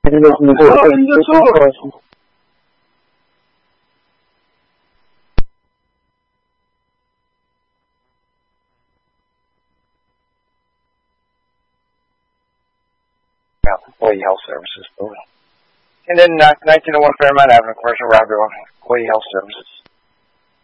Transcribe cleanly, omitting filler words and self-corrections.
Employee Health Services building. And then 1901 Fairmount Avenue, Commercial Route Employee Health Services.